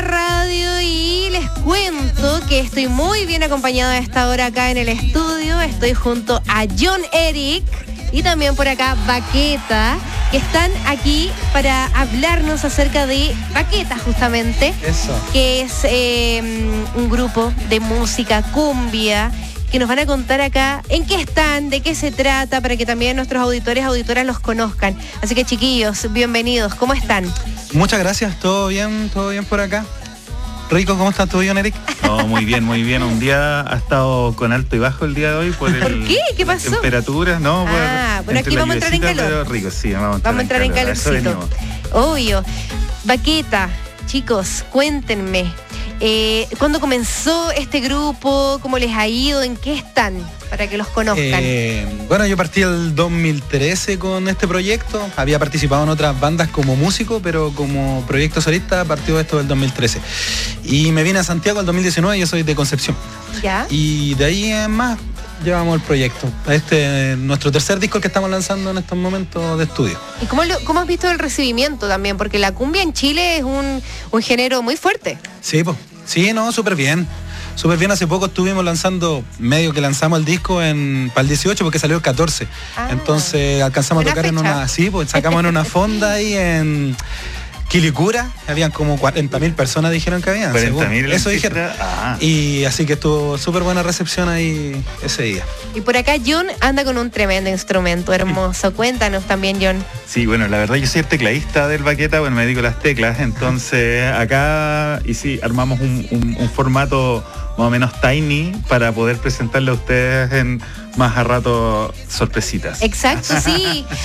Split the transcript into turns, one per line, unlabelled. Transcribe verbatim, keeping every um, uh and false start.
la radio y les cuento que estoy muy bien acompañada a esta hora acá en el estudio. Estoy junto a John Eric y también por acá Baqueta, que están aquí para hablarnos acerca de Baqueta, justamente.
Eso.
Que es eh, un grupo de música cumbia, que nos van a contar acá en qué están, de qué se trata, para que también nuestros auditores, auditoras los conozcan. Así que, chiquillos, bienvenidos. ¿Cómo están?
Muchas gracias, todo bien, todo bien por acá. Rico, ¿cómo estás tú, John Eric?
No, muy bien, muy bien. Un día ha estado con alto y bajo el día de hoy por, el,
¿Por qué? ¿Qué pasó?
Las temperaturas, ¿no?
Ah, bueno, aquí vamos a entrar en calor.
Pero rico, sí, vamos a entrar,
vamos a entrar en,
en calor.
calorcito. Obvio. Baqueta, chicos, cuéntenme. Eh, ¿Cuándo comenzó este grupo? ¿Cómo les ha ido? ¿En qué están? Para que los conozcan.
Eh, bueno, yo partí el dos mil trece con este proyecto. Había participado en otras bandas como músico, pero como proyecto solista partió esto del dos mil trece. Y me vine a Santiago el dos mil diecinueve, yo soy de Concepción.
¿Ya?
Y de ahí en más llevamos el proyecto. Este es nuestro tercer disco que estamos lanzando en estos momentos de estudio.
¿Y cómo, lo, cómo has visto el recibimiento también? Porque la cumbia en Chile es un, un género muy fuerte.
Sí, pues. Sí, no, súper bien. Súper bien, hace poco estuvimos lanzando, medio que lanzamos el disco en para el dieciocho porque salió el catorce. Ah, entonces alcanzamos a tocar fecha. en una, sí, pues sacamos en una fonda ahí en Quilicura, habían como cuarenta mil personas dijeron que habían.
cuarenta mil
eso dijeron. Ah. Y así que estuvo súper buena recepción ahí ese día.
Y por acá John anda con un tremendo instrumento hermoso. Cuéntanos también, John.
Sí, bueno, la verdad yo soy el tecladista del Baqueta, bueno, me dedico a las teclas, entonces acá y sí, armamos un, un, un formato más o menos tiny para poder presentarle a ustedes en más a rato sorpresitas.
Exacto, sí.